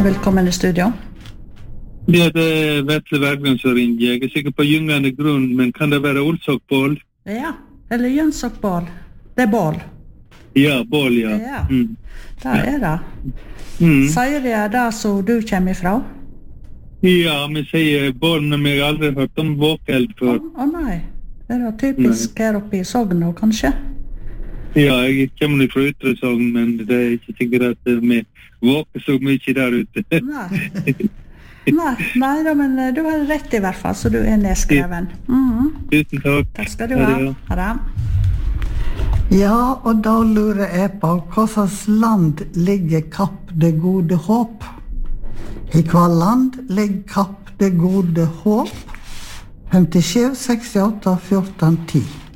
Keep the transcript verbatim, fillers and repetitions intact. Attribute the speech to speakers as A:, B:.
A: velkommen i studio.
B: Ja, det er Vetle Bergland som ringer. Jeg er sikker på gyngende grunn, men kan det være Olsokbål?
A: Ja, eller Jønsokbål. Det er bål.
B: Ja, bål, ja.
A: Ja,
B: Mm.
A: det er det.
B: Mm.
A: Sier det det som du kommer ifra?
B: Ja, vi sier bål, men jeg har aldri hørt om våkeld
A: Å
B: før.
A: å nei, det er typisk her oppe i Sogn, kanskje?
B: Ja, jeg kommer fra Ytre Sogn, men det er ikke sikkert at vi våker så mye der ute.
A: Nei. Nei, nei da, men du har rett i hvert fall, så du er nedskreven. Mhm.
B: Tusen takk.
A: Takk skal du ha. Ha det.
C: Ja, og da lurer jeg på hva slags land ligger Kapp det gode håp? I hva land ligger Kapp det gode håp? femtisju, sekstiåtte, fjorten, ti.